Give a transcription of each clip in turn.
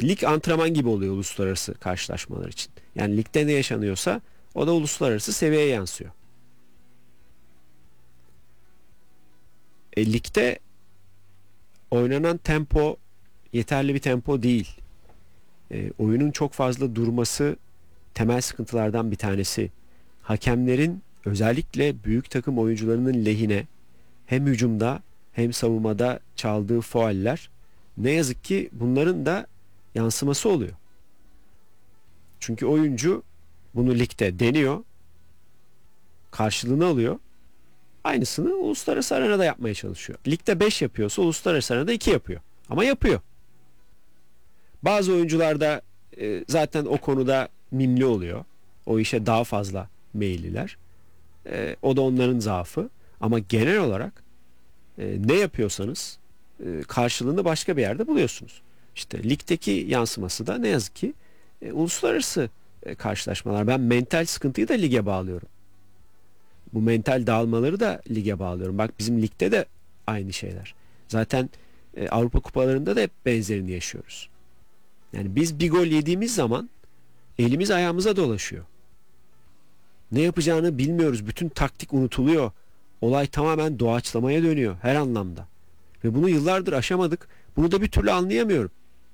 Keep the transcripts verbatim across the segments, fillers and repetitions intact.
lig antrenman gibi oluyor uluslararası karşılaşmalar için. Yani ligde ne yaşanıyorsa o da uluslararası seviyeye yansıyor. E, ligde oynanan tempo yeterli bir tempo değil. E, oyunun çok fazla durması temel sıkıntılardan bir tanesi. Hakemlerin özellikle büyük takım oyuncularının lehine hem hücumda hem savunmada çaldığı fauller, ne yazık ki bunların da yansıması oluyor. Çünkü oyuncu bunu ligde deniyor, karşılığını alıyor. Aynısını uluslararası arenada yapmaya çalışıyor. Ligde beş yapıyorsa uluslararası arenada iki yapıyor. Ama yapıyor. Bazı oyuncular da e, zaten o konuda mimli oluyor. O işe daha fazla meyilliler. E, o da onların zaafı. Ama genel olarak e, ne yapıyorsanız e, karşılığını başka bir yerde buluyorsunuz. İşte ligdeki yansıması da ne yazık ki e, uluslararası e, karşılaşmalar. Ben mental sıkıntıyı da lige bağlıyorum. Bu mental dağılmaları da lige bağlıyorum. Bak bizim ligde de aynı şeyler. Zaten e, Avrupa kupalarında da hep benzerini yaşıyoruz. Yani biz bir gol yediğimiz zaman elimiz ayağımıza dolaşıyor. Ne yapacağını bilmiyoruz. Bütün taktik unutuluyor. Olay tamamen doğaçlamaya dönüyor her anlamda. Ve bunu yıllardır aşamadık. Bunu da bir türlü anlayamıyorum.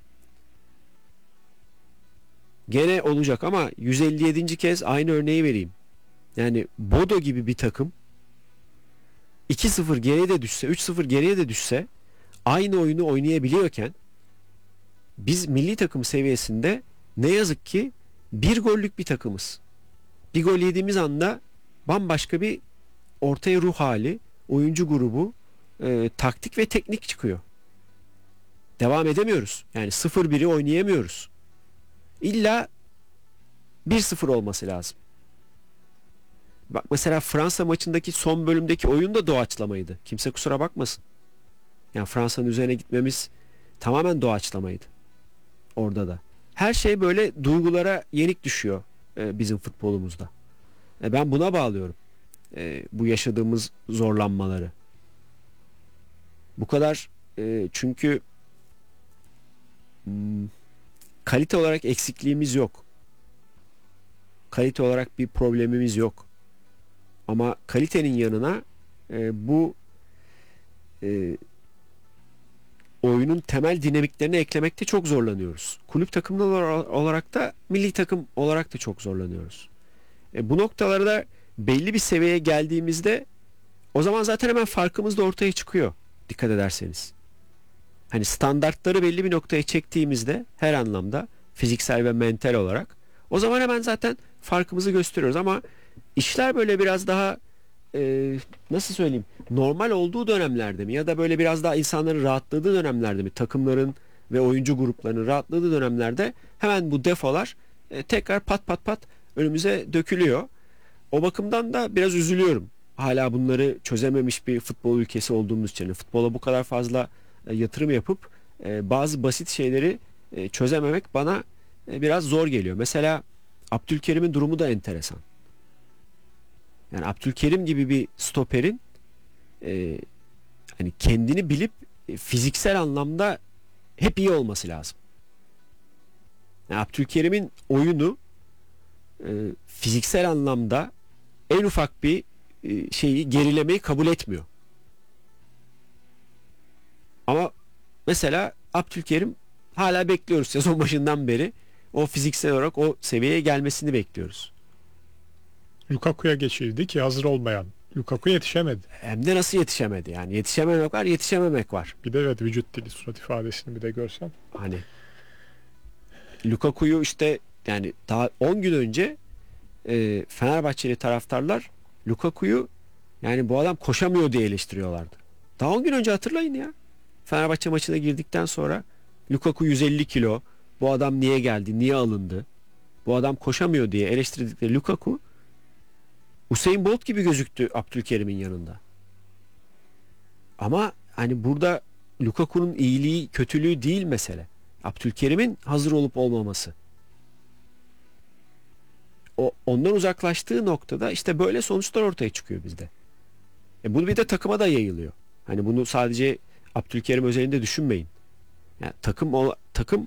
Gene olacak ama yüz elli yedinci kez aynı örneği vereyim. Yani Bodo gibi bir takım iki sıfır geriye de düşse, üç sıfır geriye de düşse aynı oyunu oynayabiliyorken biz milli takım seviyesinde ne yazık ki bir gollük bir takımız. Bir gol yediğimiz anda bambaşka bir ortaya ruh hali, oyuncu grubu, e, taktik ve teknik çıkıyor. Devam edemiyoruz. Yani sıfır biri oynayamıyoruz. İlla bir sıfır olması lazım. Bak mesela Fransa maçındaki son bölümdeki oyun da doğaçlamaydı. Kimse kusura bakmasın. Yani Fransa'nın üzerine gitmemiz tamamen doğaçlamaydı. Orada da. Her şey böyle duygulara yenik düşüyor e, bizim futbolumuzda. E, ben buna bağlıyorum. E, bu yaşadığımız zorlanmaları. Bu kadar e, çünkü hmm, kalite olarak eksikliğimiz yok. Kalite olarak bir problemimiz yok. Ama kalitenin yanına e, bu e, oyunun temel dinamiklerini eklemekte çok zorlanıyoruz. Kulüp takımları olarak da milli takım olarak da çok zorlanıyoruz. E, bu noktalarda belli bir seviyeye geldiğimizde o zaman zaten hemen farkımız da ortaya çıkıyor. Dikkat ederseniz. Hani standartları belli bir noktaya çektiğimizde her anlamda fiziksel ve mental olarak o zaman hemen zaten farkımızı gösteriyoruz ama işler böyle biraz daha e, nasıl söyleyeyim normal olduğu dönemlerde mi ya da böyle biraz daha insanların rahatladığı dönemlerde mi takımların ve oyuncu gruplarının rahatladığı dönemlerde hemen bu defolar e, tekrar pat pat pat önümüze dökülüyor. O bakımdan da biraz üzülüyorum. Hala bunları çözememiş bir futbol ülkesi olduğumuz için. Futbola bu kadar fazla e, yatırım yapıp e, bazı basit şeyleri e, çözememek bana e, biraz zor geliyor. Mesela Abdülkerim'in durumu da enteresan. Yani Abdülkerim gibi bir stoperin e, hani kendini bilip e, fiziksel anlamda hep iyi olması lazım. Yani Abdülkerim'in oyunu e, fiziksel anlamda en ufak bir e, şeyi gerilemeyi kabul etmiyor. Ama mesela Abdülkerim hala bekliyoruz sezon başından beri o fiziksel olarak o seviyeye gelmesini bekliyoruz. Lukaku'ya geçildi ki hazır olmayan. Lukaku yetişemedi. Hem de nasıl yetişemedi yani yetişememek var yetişememek var. Bir de evet vücut dili, surat ifadesini bir de görsen. Hani Lukaku'yu işte yani daha on gün önce e, Fenerbahçeli taraftarlar Lukaku'yu yani bu adam koşamıyor diye eleştiriyorlardı. Daha on gün önce hatırlayın ya. Fenerbahçe maçına girdikten sonra Lukaku yüz elli kilo. Bu adam niye geldi? Niye alındı? Bu adam koşamıyor diye eleştirdikleri Lukaku Usain Bolt gibi gözüktü Abdülkerim'in yanında. Ama hani burada Lukaku'nun iyiliği, kötülüğü değil mesele. Abdülkerim'in hazır olup olmaması. O ondan uzaklaştığı noktada işte böyle sonuçlar ortaya çıkıyor bizde. E bunu bir de takıma da yayılıyor. Hani bunu sadece Abdülkerim özelinde düşünmeyin. Yani takım takım